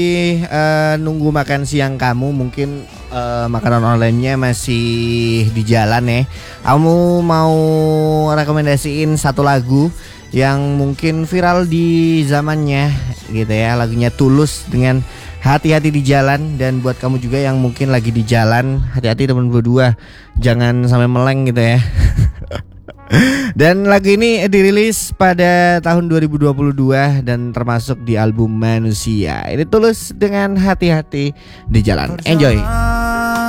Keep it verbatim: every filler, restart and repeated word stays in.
eh, nunggu makan siang kamu mungkin eh, makanan online-nya masih di jalan ya. Kamu mau rekomendasiin satu lagu yang mungkin viral di zamannya gitu ya. Lagunya Tulus dengan Hati-hati di Jalan. Dan buat kamu juga yang mungkin lagi di jalan, hati-hati teman berdua, jangan sampai meleng gitu ya. Dan lagu ini dirilis pada tahun dua ribu dua puluh dua dan termasuk di album Manusia. Ini Tulus dengan Hati-hati di Jalan. Enjoy.